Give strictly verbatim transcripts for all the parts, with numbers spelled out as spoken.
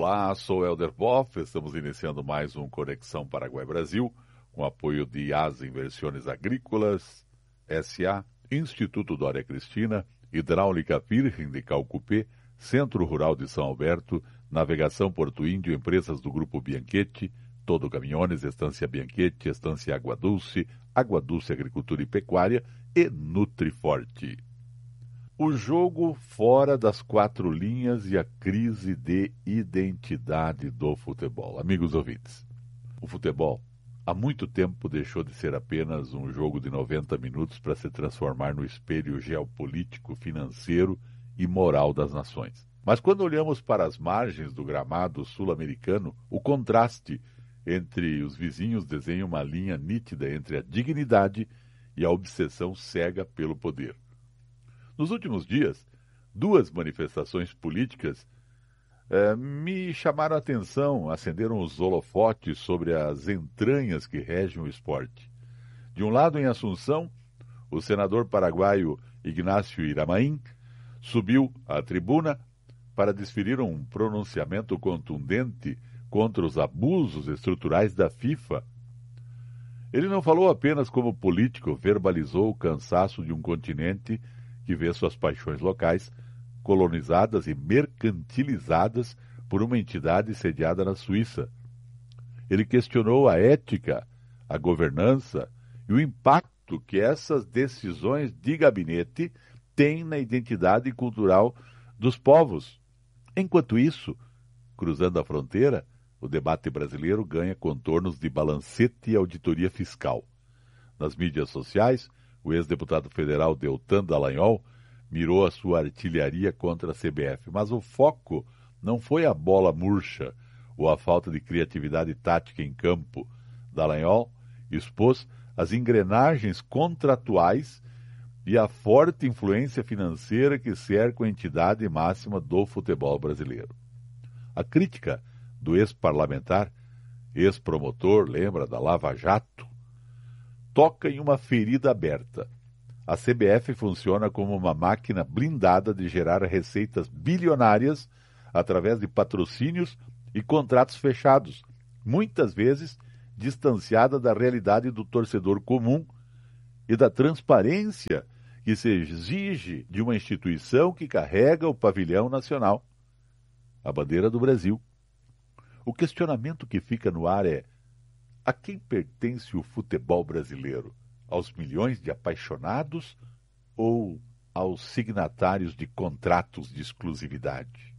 Olá, sou Helder Boff, estamos iniciando mais um Conexão Paraguai Brasil, com apoio de As Inversões Agrícolas, S A, Instituto Dória Cristina, Hidráulica Virgem de Calcupê, Centro Rural de São Alberto, Navegação Porto Índio, empresas do Grupo Bianchetti, Todo Caminhones, Estância Bianchetti, Estância Água Dulce, Água Dulce Agricultura e Pecuária e Nutriforte. O jogo fora das quatro linhas e a crise de identidade do futebol. Amigos ouvintes, o futebol há muito tempo deixou de ser apenas um jogo de noventa minutos para se transformar no espelho geopolítico, financeiro e moral das nações. Mas quando olhamos para as margens do gramado sul-americano, o contraste entre os vizinhos desenha uma linha nítida entre a dignidade e a obsessão cega pelo poder. Nos últimos dias, duas manifestações políticas eh, me chamaram a atenção, acenderam os holofotes sobre as entranhas que regem o esporte. De um lado, em Assunção, o senador paraguaio Ignácio Iramaín subiu à tribuna para desferir um pronunciamento contundente contra os abusos estruturais da FIFA. Ele não falou apenas como político, verbalizou o cansaço de um continente que vê suas paixões locais colonizadas e mercantilizadas por uma entidade sediada na Suíça. Ele questionou a ética, a governança e o impacto que essas decisões de gabinete têm na identidade cultural dos povos. Enquanto isso, cruzando a fronteira, o debate brasileiro ganha contornos de balancete e auditoria fiscal. Nas mídias sociais, o ex-deputado federal Deltan Dallagnol mirou a sua artilharia contra a C B F, mas o foco não foi a bola murcha ou a falta de criatividade tática em campo. Dallagnol expôs as engrenagens contratuais e a forte influência financeira que cercam a entidade máxima do futebol brasileiro. A crítica do ex-parlamentar, ex-promotor, lembra da Lava Jato, toca em uma ferida aberta. A C B F funciona como uma máquina blindada de gerar receitas bilionárias através de patrocínios e contratos fechados, muitas vezes distanciada da realidade do torcedor comum e da transparência que se exige de uma instituição que carrega o pavilhão nacional, a bandeira do Brasil. O questionamento que fica no ar é: a quem pertence o futebol brasileiro? Aos milhões de apaixonados ou aos signatários de contratos de exclusividade?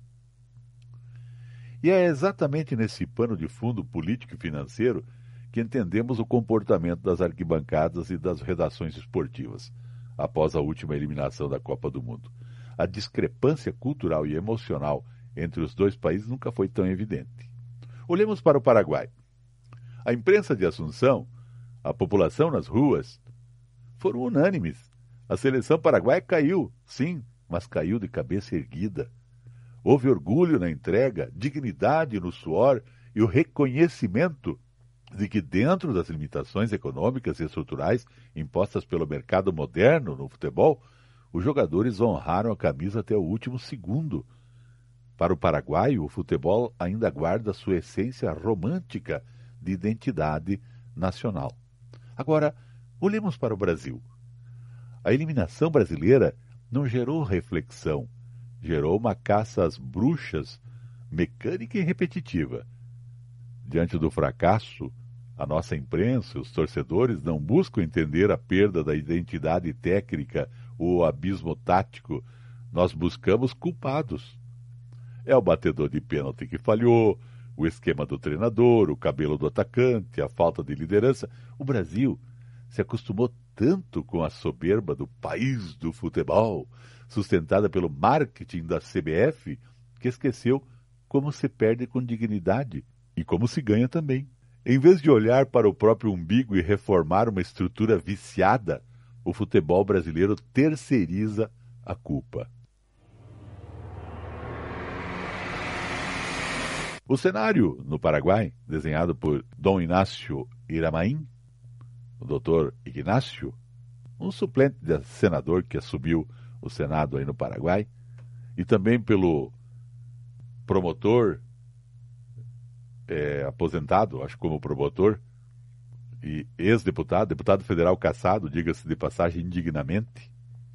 E é exatamente nesse pano de fundo político e financeiro que entendemos o comportamento das arquibancadas e das redações esportivas, após a última eliminação da Copa do Mundo. A discrepância cultural e emocional entre os dois países nunca foi tão evidente. Olhemos para o Paraguai. A imprensa de Assunção, a população nas ruas, foram unânimes. A seleção paraguaia caiu, sim, mas caiu de cabeça erguida. Houve orgulho na entrega, dignidade no suor e o reconhecimento de que, dentro das limitações econômicas e estruturais impostas pelo mercado moderno no futebol, os jogadores honraram a camisa até o último segundo. Para o paraguaio, o futebol ainda guarda sua essência romântica de identidade nacional. Agora, olhemos para o Brasil. A eliminação brasileira não gerou reflexão, gerou uma caça às bruxas mecânica e repetitiva. Diante do fracasso, a nossa imprensa e os torcedores não buscam entender a perda da identidade técnica ou o abismo tático. Nós buscamos culpados. É o batedor de pênalti que falhou, o esquema do treinador, o cabelo do atacante, a falta de liderança. O Brasil se acostumou tanto com a soberba do país do futebol, sustentada pelo marketing da C B F, que esqueceu como se perde com dignidade e como se ganha também. Em vez de olhar para o próprio umbigo e reformar uma estrutura viciada, o futebol brasileiro terceiriza a culpa. O cenário no Paraguai, desenhado por Dom Inácio Iramaín, o doutor Ignácio, um suplente de senador que assumiu o Senado aí no Paraguai, e também pelo promotor é, aposentado, acho como promotor, e ex-deputado, deputado federal cassado, diga-se de passagem, indignamente.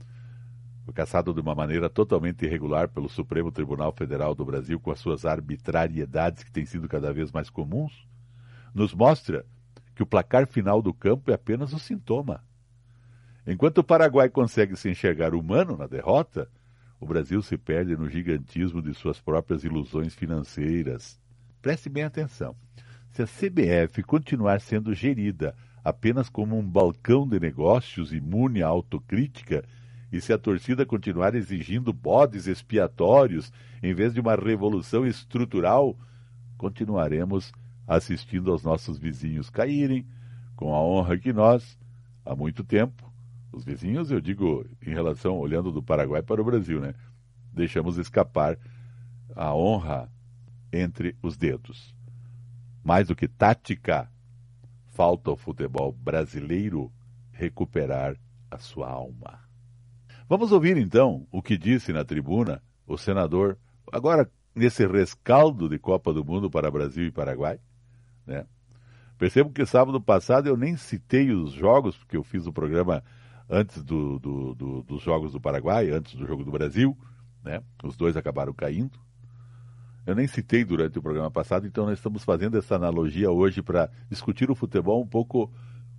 Foi cassado de uma maneira totalmente irregular pelo Supremo Tribunal Federal do Brasil, com as suas arbitrariedades que têm sido cada vez mais comuns, nos mostra que o placar final do campo é apenas o sintoma. Enquanto o Paraguai consegue se enxergar humano na derrota, o Brasil se perde no gigantismo de suas próprias ilusões financeiras. Preste bem atenção. Se a C B F continuar sendo gerida apenas como um balcão de negócios imune à autocrítica, e se a torcida continuar exigindo bodes expiatórios em vez de uma revolução estrutural, continuaremos assistindo aos nossos vizinhos caírem, com a honra que nós, há muito tempo, os vizinhos, eu digo, em relação, olhando do Paraguai para o Brasil, né? Deixamos escapar a honra entre os dedos. Mais do que tática, falta ao futebol brasileiro recuperar a sua alma. Vamos ouvir, então, o que disse na tribuna o senador, agora nesse rescaldo de Copa do Mundo para Brasil e Paraguai, né? Percebo que sábado passado eu nem citei os jogos, porque eu fiz o programa antes do, do, do, dos jogos do Paraguai, antes do jogo do Brasil, né? Os dois acabaram caindo. Eu nem citei durante o programa passado, então nós estamos fazendo essa analogia hoje para discutir o futebol um pouco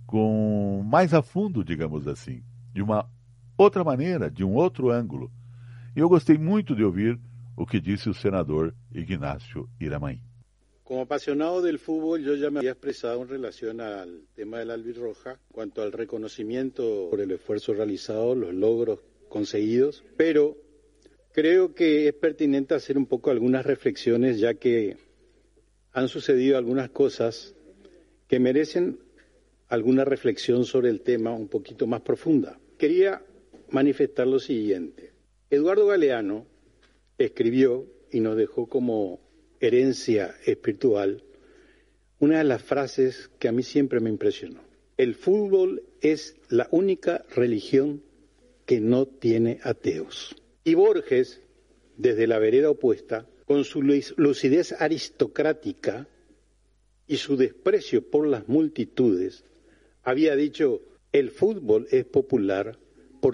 com mais a fundo, digamos assim, de uma outra maneira, de um outro ângulo. E eu gostei muito de ouvir o que disse o senador Ignacio Iramein. Como apasionado del fútbol, yo ya me había expresado en relación al tema del albirroja, cuanto al reconocimiento por el esfuerzo realizado, los logros conseguidos, pero creo que es pertinente hacer un poco algunas reflexiones, ya que han sucedido algunas cosas que merecen alguna reflexión sobre el tema un poquito más profunda. Quería manifestar lo siguiente. Eduardo Galeano escribió y nos dejó como herencia espiritual una de las frases que a mí siempre me impresionó. El fútbol es la única religión que no tiene ateos. Y Borges, desde la vereda opuesta, con su lucidez aristocrática y su desprecio por las multitudes, había dicho: el fútbol es popular